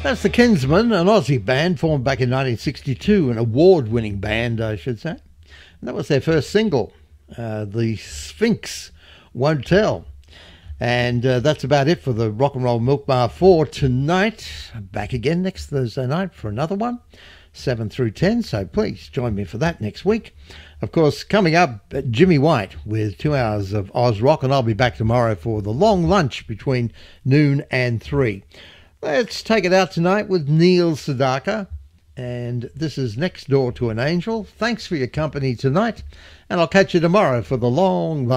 That's the Kinsmen, an Aussie band formed back in 1962, an award-winning band, I should say. And that was their first single, The Sphinx Won't Tell. And that's about it for the Rock and Roll Milk Bar for tonight. Back again next Thursday night for another one, 7 through 10, so please join me for that next week. Of course, coming up, Jimmy White with 2 hours of Oz Rock, and I'll be back tomorrow for the long lunch between noon and 3. Let's take it out tonight with Neil Sedaka, and this is Next Door to an Angel. Thanks for your company tonight, and I'll catch you tomorrow for the long lunch.